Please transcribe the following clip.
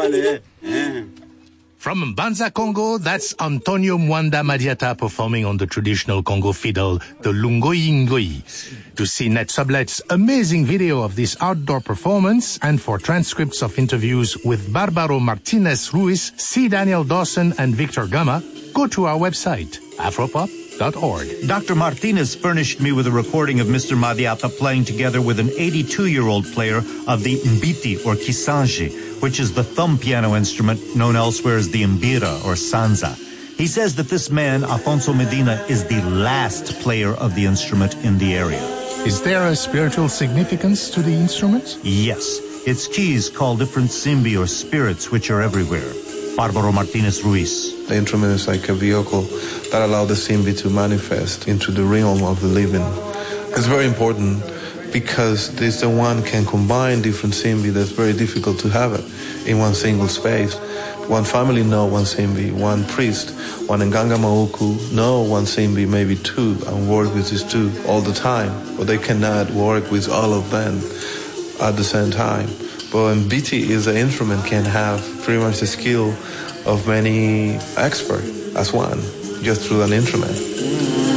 잘하네. From Mbanza, Congo, that's Antonio Mwanda Madiata performing on the traditional Congo fiddle, the Lungoyi Ngoyi. To see Net Sublet's amazing video of this outdoor performance and for transcripts of interviews with Barbaro Martinez Ruiz, C. Daniel Dawson, and Victor Gama, go to our website, afropop.org. Dr. Martinez furnished me with a recording of Mr. Madiata playing together with an 82-year-old player of the mbiti or kisanji, which is the thumb piano instrument known elsewhere as the mbira or sanza. He says that this man, Afonso Medina, is the last player of the instrument in the area. Is there a spiritual significance to the instrument? Yes. Its keys call different simbi or spirits which are everywhere. Barbaro Martinez Ruiz. The instrument is like a vehicle that allows the simbi to manifest into the realm of the living. It's very important because this the one can combine different simbi that's very difficult to have it in one single space. One family know one simbi, one priest, one Nganga Mauku know one simbi, maybe two, and work with these two all the time, but they cannot work with all of them at the same time. But mbiti is an instrument can have pretty much the skill of many experts as one, just through an instrument.